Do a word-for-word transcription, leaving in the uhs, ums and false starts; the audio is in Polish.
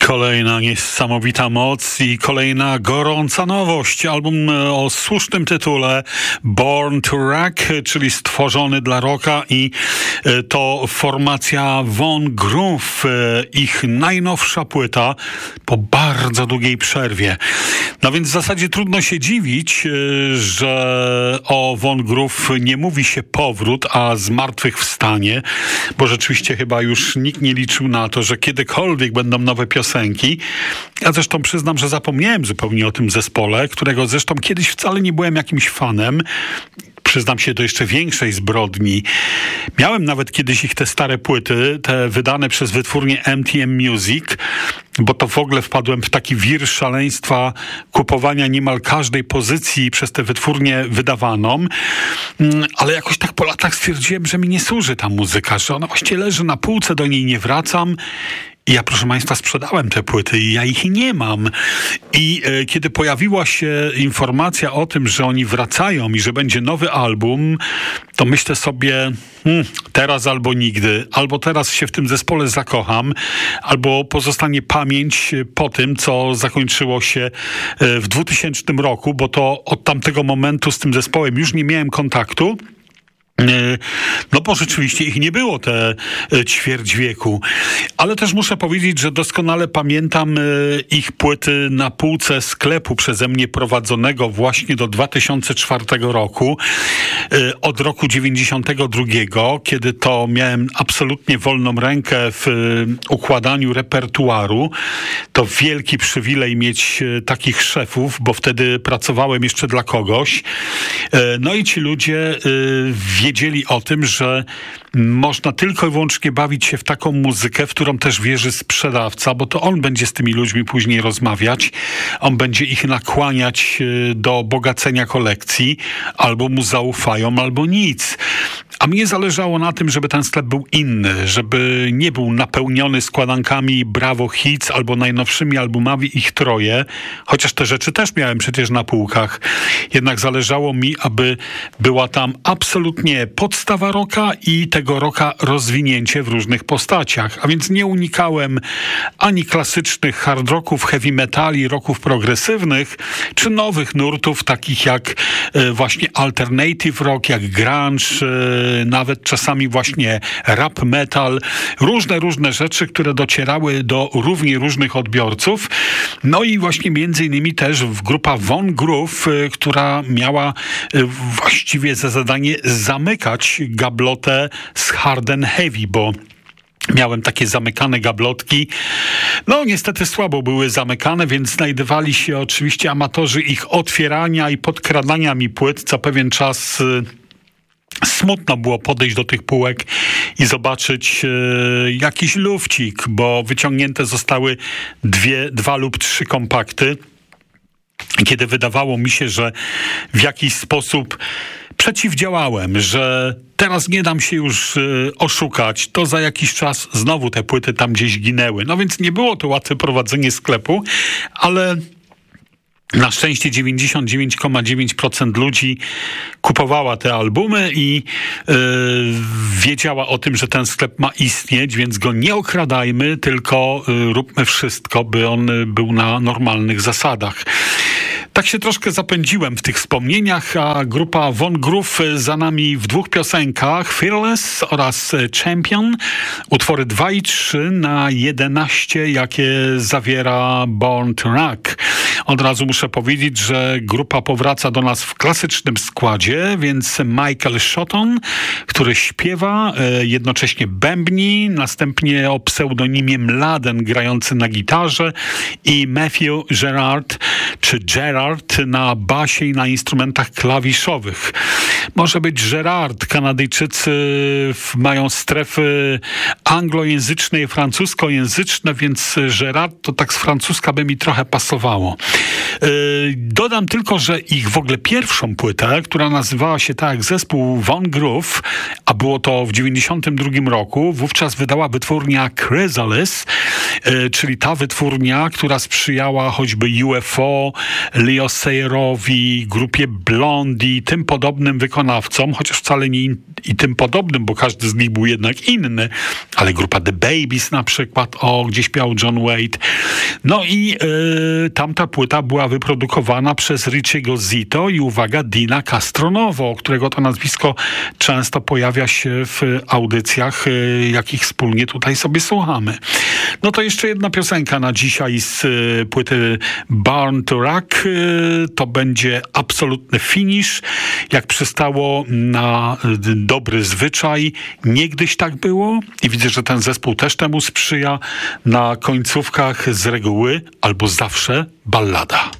Kolejna niesamowita moc i kolejna gorąca nowość. Album o słusznym tytule Born to Rock, czyli stworzony dla rocka, i to formacja Von Groove, ich najnowsza płyta po bardzo długiej przerwie. No więc w zasadzie trudno się dziwić, że o Von Groove nie mówi się powrót, a zmartwychwstanie, bo rzeczywiście chyba już nikt nie liczył na to, że kiedykolwiek będą nowe piosenki. Ja zresztą przyznam, że zapomniałem zupełnie o tym zespole, którego zresztą kiedyś wcale nie byłem jakimś fanem. Przyznam się do jeszcze większej zbrodni. Miałem nawet kiedyś ich te stare płyty, te wydane przez wytwórnię M T M Music, bo to w ogóle wpadłem w taki wir szaleństwa kupowania niemal każdej pozycji przez tę wytwórnię wydawaną, ale jakoś tak po latach stwierdziłem, że mi nie służy ta muzyka, że ona właściwie leży na półce, do niej nie wracam. I ja, proszę Państwa, sprzedałem te płyty i ja ich nie mam. I e, kiedy pojawiła się informacja o tym, że oni wracają i że będzie nowy album, to myślę sobie, hmm, teraz albo nigdy, albo teraz się w tym zespole zakocham, albo pozostanie pamięć po tym, co zakończyło się w dwutysięcznym roku, bo to od tamtego momentu z tym zespołem już nie miałem kontaktu. No bo rzeczywiście ich nie było te ćwierć wieku. Ale też muszę powiedzieć, że doskonale pamiętam ich płyty na półce sklepu przeze mnie prowadzonego właśnie do dwa tysiące czwartego roku. Od roku dziewięćdziesiątego drugiego, kiedy to miałem absolutnie wolną rękę w układaniu repertuaru. To wielki przywilej mieć takich szefów, bo wtedy pracowałem jeszcze dla kogoś. No i ci ludzie wiedzieli o tym, że można tylko i wyłącznie bawić się w taką muzykę, w którą też wierzy sprzedawca, bo to on będzie z tymi ludźmi później rozmawiać, on będzie ich nakłaniać do bogacenia kolekcji, albo mu zaufają, albo nic. A mnie zależało na tym, żeby ten sklep był inny, żeby nie był napełniony składankami Bravo Hits albo najnowszymi albumami, ich troje, chociaż te rzeczy też miałem przecież na półkach. Jednak zależało mi, aby była tam absolutnie podstawa rocka i tego rocka rozwinięcie w różnych postaciach. A więc nie unikałem ani klasycznych hard rocków, heavy metali, rocków progresywnych, czy nowych nurtów, takich jak e, właśnie alternative rock, jak grunge, e, nawet czasami właśnie rap metal, różne, różne rzeczy, które docierały do równie różnych odbiorców. No i właśnie między innymi też grupa Von Groove, y, która miała y, właściwie za zadanie zamykać gablotę z hard and heavy, bo miałem takie zamykane gablotki. No niestety słabo były zamykane, więc znajdowali się oczywiście amatorzy ich otwierania i podkradania mi płyt. Co pewien czas y, smutno było podejść do tych półek i zobaczyć e, jakiś lufcik, bo wyciągnięte zostały dwie, dwa lub trzy kompakty. Kiedy wydawało mi się, że w jakiś sposób przeciwdziałałem, że teraz nie dam się już y, oszukać, to za jakiś czas znowu te płyty tam gdzieś ginęły. No więc nie było to łatwe prowadzenie sklepu, ale na szczęście dziewięćdziesiąt dziewięć przecinek dziewięć procent ludzi kupowała te albumy i yy, wiedziała o tym, że ten sklep ma istnieć, więc go nie okradajmy, tylko yy, róbmy wszystko, by on był na normalnych zasadach. Tak się troszkę zapędziłem w tych wspomnieniach, a grupa Von Groove za nami w dwóch piosenkach, Fearless oraz Champion, utwory dwa i trzy na jedenaście, jakie zawiera Born to Rock. Od razu muszę powiedzieć, że grupa powraca do nas w klasycznym składzie, więc Michael Shotton, który śpiewa, jednocześnie bębni, następnie o pseudonimie Mladen grający na gitarze i Matthew Gerard, czy Gerard na basie i na instrumentach klawiszowych. Może być Gerard. Kanadyjczycy mają strefy anglojęzyczne i francuskojęzyczne, więc Gerard to tak z francuska by mi trochę pasowało. Dodam tylko, że ich w ogóle pierwszą płytę, która nazywała się tak jak zespół Von Groove, a było to w dziewięćdziesiątym drugim roku, wówczas wydała wytwórnia Chrysalis, czyli ta wytwórnia, która sprzyjała choćby U F O, Leo Sayerowi, grupie Blondie, tym podobnym wykonawcom, chociaż wcale nie i tym podobnym, bo każdy z nich był jednak inny, ale grupa The Babies na przykład, o, gdzie śpiewał John Wade. No i yy, tamta płyta była wyprodukowana przez Richiego Zito i uwaga, Dina Castronovo, którego to nazwisko często pojawia się w audycjach, yy, jakich wspólnie tutaj sobie słuchamy. No to jeszcze jedna piosenka na dzisiaj z yy, płyty Born to Rock. Yy, to będzie absolutny finish, jak przystało na yy, dobry zwyczaj. Niegdyś tak było i widzę, że ten zespół też temu sprzyja. Na końcówkach z reguły albo zawsze ballada.